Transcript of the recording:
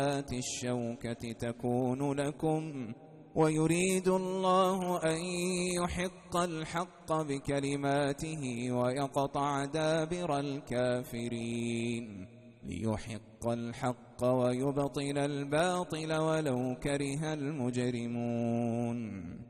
ذات الشوكة تكون لكم، ويريد الله أن يحق الحق بكلماته ويقطع دابر الكافرين، ليحق الحق ويبطل الباطل ولو كره المجرمون.